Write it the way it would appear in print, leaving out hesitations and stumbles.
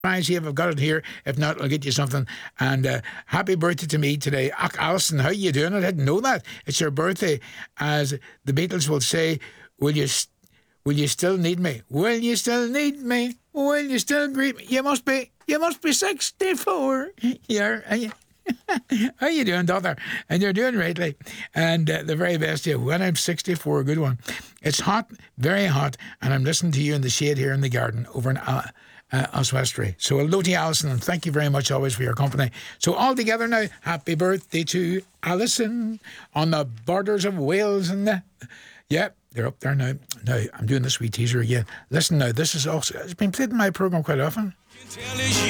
Try and see if I've got it here. If not, I'll get you something. And happy birthday to me today. Alison, how you doing? I didn't know that. It's your birthday. As the Beatles will say, will you still need me? Will you still need me? Will you still greet me? You must be 64. Yeah. How you doing, daughter? And you're doing rightly. And the very best to you. When I'm 64, a good one. It's hot, very hot, and I'm listening to you in the shade here in the garden over in Oswestry. So hello to you, Alison, and thank you very much always for your company. So all together now, happy birthday to Alison on the borders of Wales and yeah, they're up there now. Now, I'm doing the sweet teaser again. Listen now, this is also, it's been played in my programme quite often.